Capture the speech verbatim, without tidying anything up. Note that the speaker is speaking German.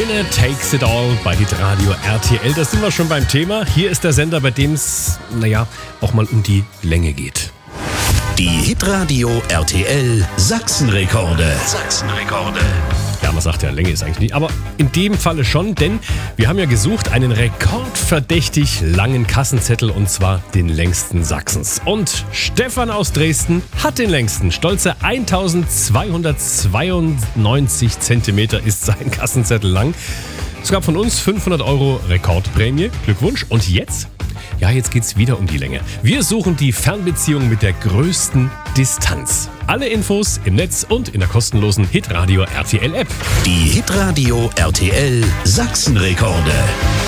Winner Takes It All bei Hitradio R T L. Da sind wir schon beim Thema. Hier ist der Sender, bei dem es, naja, auch mal um die Länge geht. Die Hitradio R T L Sachsenrekorde. Sachsenrekorde. Ja, man sagt ja, Länge ist eigentlich nicht. Aber in dem Falle schon, denn wir haben ja gesucht einen rekordverdächtig langen Kassenzettel und zwar den längsten Sachsens. Und Stefan aus Dresden hat den längsten. Stolze eintausendzweihundertzweiundneunzig Zentimeter ist sein Kassenzettel lang. Es gab von uns fünfhundert Euro Rekordprämie. Glückwunsch. Und jetzt? Ja, jetzt geht's wieder um die Länge. Wir suchen die Fernbeziehung mit der größten Distanz. Alle Infos im Netz und in der kostenlosen Hitradio R T L App. Die Hitradio R T L Sachsenrekorde.